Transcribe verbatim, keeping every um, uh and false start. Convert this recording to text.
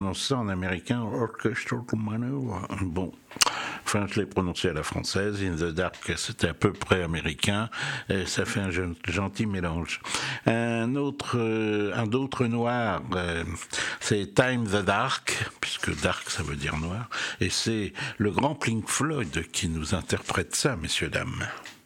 prononce ça en américain, Orchestral Maneuver. Bon, enfin, je l'ai prononcé à la française. In the Dark, c'était à peu près américain. Et ça fait un gentil mélange. Un autre, euh, un autre noir, euh, c'est Time the Dark, puisque dark ça veut dire noir. Et c'est le grand Pink Floyd qui nous interprète ça, messieurs, dames.